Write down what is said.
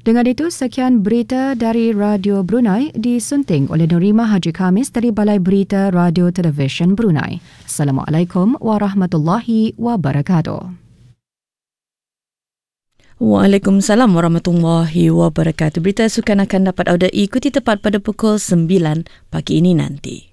Dengan itu, sekian berita dari Radio Brunei disunting oleh Nurima Haji Khamis dari Balai Berita Radio Televisyen Brunei. Assalamualaikum warahmatullahi wabarakatuh. Waalaikumsalam warahmatullahi wabarakatuh. Berita sukan akan dapat anda ikuti tepat pada pukul 9 pagi ini nanti.